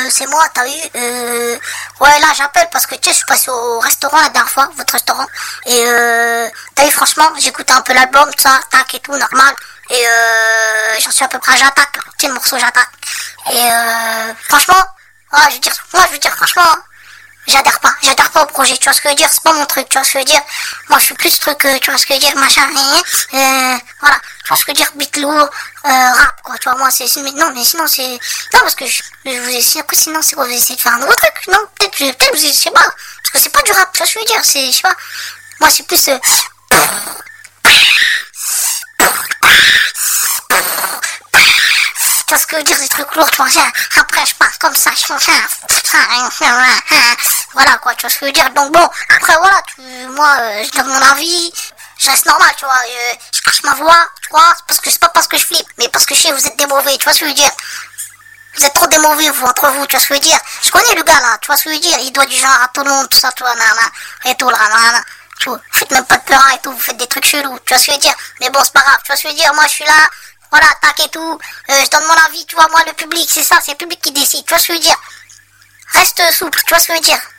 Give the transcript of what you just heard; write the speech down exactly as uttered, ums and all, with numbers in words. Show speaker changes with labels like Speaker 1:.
Speaker 1: euh, c'est moi, t'as eu, euh, ouais, là, j'appelle parce que, tu sais, je suis passé au restaurant la dernière fois, votre restaurant, et euh, t'as eu, franchement, j'écoutais un peu l'album, tout ça, tac et tout, normal, et euh, j'en suis à peu près à J'attaque, tu sais, le morceau J'attaque, et euh, franchement, ouais, je veux dire, moi, je veux dire, franchement, j'adhère pas, j'adhère pas au projet, tu vois ce que je veux dire, c'est pas mon truc, tu vois ce que je veux dire, moi je suis plus truc, euh, tu vois ce que je veux dire, machin, euh, voilà, tu vois ce que je veux dire, beat lourd, euh, rap, quoi, tu vois, moi c'est, mais non, mais sinon c'est, non, parce que je, je vous ai, sinon c'est quoi, vous essayez de faire un nouveau truc, non, peut-être, peut-être, vous, je sais pas, parce que c'est pas du rap, tu vois ce que je veux dire, c'est, je sais pas, moi c'est plus, euh, tu vois ce que je veux dire, des trucs lourds, tu vois, après je passe comme ça, je fais voilà quoi, tu vois ce que je veux dire, donc bon, après voilà, tu, moi, euh, je donne mon avis, je reste normal, tu vois, euh, je cache ma voix, tu vois, parce que c'est pas parce que je flippe, mais parce que je sais, vous êtes des mauvais, tu vois ce que je veux dire, vous êtes trop des mauvais, vous, entre vous, tu vois ce que je veux dire, je connais le gars là, tu vois ce que je veux dire, il doit du genre à tout le monde, tout ça, tu vois, nana, et tout, là, nana. Tu vois, vous faites même pas de peur et tout, vous faites des trucs chelous, tu vois ce que je veux dire, mais bon, c'est pas grave, tu vois ce que je veux dire, moi je suis là, voilà, tac et tout, euh, je donne mon avis, tu vois, moi le public, c'est ça, c'est le public qui décide, tu vois ce que je veux dire, reste souple, tu vois ce que je veux dire.